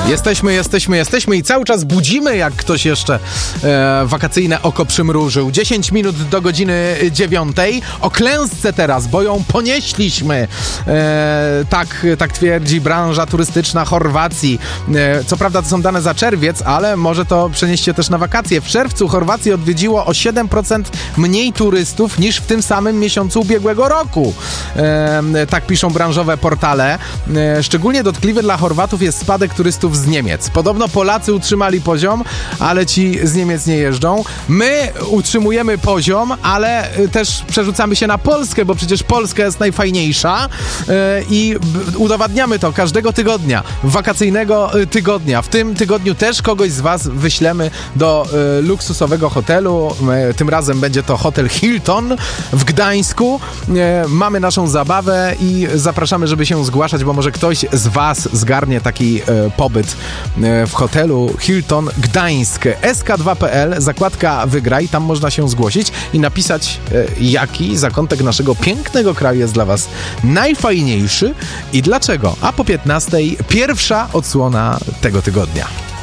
Jesteśmy i cały czas budzimy, jak ktoś jeszcze wakacyjne oko przymrużył. 10 minut do godziny 9. O klęsce teraz, bo ją ponieśliśmy. Tak twierdzi branża turystyczna Chorwacji. Co prawda to są dane za czerwiec, ale może to przenieście też na wakacje. W czerwcu Chorwację odwiedziło o 7% mniej turystów niż w tym samym miesiącu ubiegłego roku. Tak piszą branżowe portale. Szczególnie dotkliwy dla Chorwatów jest spadek turystów z Niemiec. Podobno Polacy utrzymali poziom, ale ci z Niemiec nie jeżdżą. My utrzymujemy poziom, ale też przerzucamy się na Polskę, bo przecież Polska jest najfajniejsza i udowadniamy to każdego tygodnia, wakacyjnego tygodnia. W tym tygodniu też kogoś z was wyślemy do luksusowego hotelu. Tym razem będzie to hotel Hilton w Gdańsku. Mamy naszą zabawę i zapraszamy, żeby się zgłaszać, bo może ktoś z was zgarnie taki pobyt w hotelu Hilton Gdańsk. sk2.pl, zakładka wygraj, tam można się zgłosić i napisać, jaki zakątek naszego pięknego kraju jest dla was najfajniejszy i dlaczego. A po 15:00 pierwsza odsłona tego tygodnia.